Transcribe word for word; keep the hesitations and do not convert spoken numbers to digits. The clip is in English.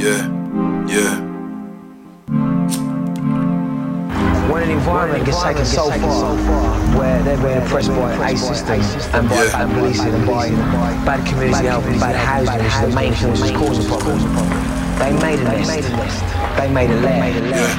Yeah, yeah. When an environment gets taken so far, where they're being oppressed by a system and by Yeah. bad policing and by bad community help and bad housing, which is the main forces causing problems, they made a nest. They made a lair. Yeah.